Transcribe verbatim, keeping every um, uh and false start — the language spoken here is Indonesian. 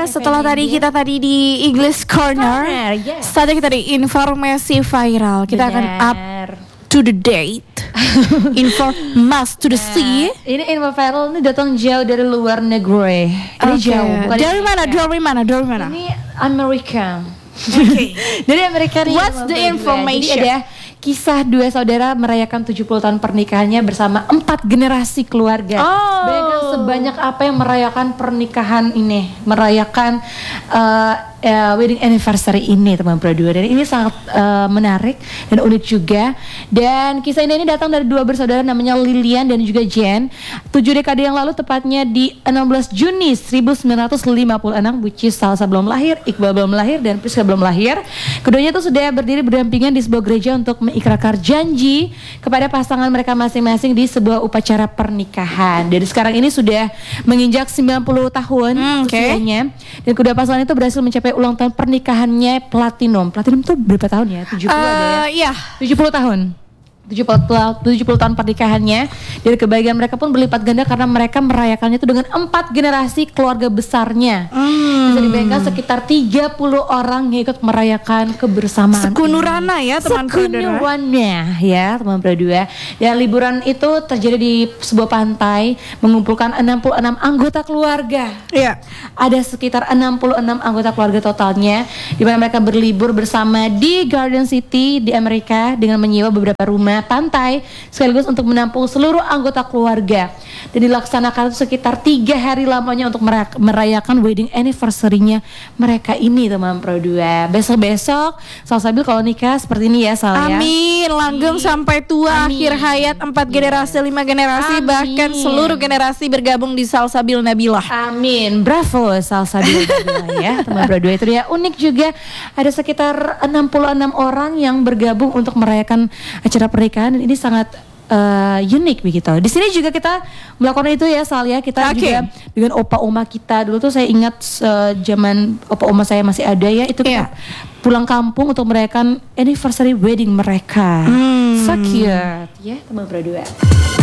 setelah tadi kita tadi di English Corner, Corner, yes. Saatnya kita di informasi viral. Kita Benar. akan up to the date. Informas to the sea. Ini info viral ini datang jauh dari luar negeri. Ini Oke. jauh. bukan Dari mana? Indonesia. Dari mana? Dari mana? Ini Amerika. Oke. Dari Amerika nih. What's the Jadi information? ada kisah dua saudara merayakan tujuh puluh tahun pernikahannya bersama empat generasi keluarga. Oh. Bayangkan sebanyak apa yang merayakan pernikahan ini, merayakan uh, uh, wedding anniversary ini, teman berdua. Dan ini sangat uh, menarik dan unik juga. Dan kisah ini, ini datang dari dua bersaudara namanya Lilian dan juga Jen. Tujuh dekade yang lalu, tepatnya di enam belas Juni seribu sembilan ratus lima puluh enam, which is Salsa belum lahir, Iqbal belum lahir, dan Priska belum lahir. Keduanya itu sudah berdiri berdampingan di sebuah gereja untuk mengikrarkan janji kepada pasangan mereka masing-masing di sebuah upacara pernikahan. Dari sekarang ini sudah menginjak sembilan puluh tahun Hmm, oke. usianya. Dan kedua pasangan itu berhasil mencapai ulang tahun pernikahannya platinum. Platinum itu berapa tahun ya? tujuh puluh ada ya? Eh, Iya. tujuh puluh tahun. tujuh puluh, tujuh puluh tahun pernikahannya. Dan kebahagiaan mereka pun berlipat ganda karena mereka merayakannya itu dengan empat generasi keluarga besarnya. Hmm. Bisa dibayangkan sekitar tiga puluh orang yang ikut merayakan kebersamaan. Sekunurana ya teman berdua. Sekunurannya ya teman berdua. Dan liburan itu terjadi di sebuah pantai, mengumpulkan enam puluh enam anggota keluarga. Iya. Ada sekitar enam puluh enam anggota keluarga totalnya, di mana mereka berlibur bersama di Garden City di Amerika dengan menyewa beberapa rumah pantai sekaligus untuk menampung seluruh anggota keluarga. Dan dilaksanakan itu sekitar tiga hari lamanya untuk merak- merayakan wedding anniversary-nya mereka ini, teman Pro dua. Besok-besok Salsabil kalau nikah seperti ini ya, Sal ya. Amin, langgeng sampai tua, Amin. akhir hayat, empat generasi, lima generasi, Amin. bahkan seluruh generasi bergabung di Salsabil Nabilah. Amin, bravo Salsabil Nabila ya, teman Pro dua. Itu dia, unik juga ada sekitar enam puluh enam orang yang bergabung untuk merayakan acara pernikahan, dan ini sangat uh, unik begitu. Di sini juga kita melakukan itu ya, Sal ya. Kita Oke. juga dengan opa oma kita dulu tuh, saya ingat uh, zaman opa oma saya masih ada ya, itu kita Iya. pulang kampung untuk merayakan anniversary wedding mereka. Hmm. So cute ya, teman Pro dua.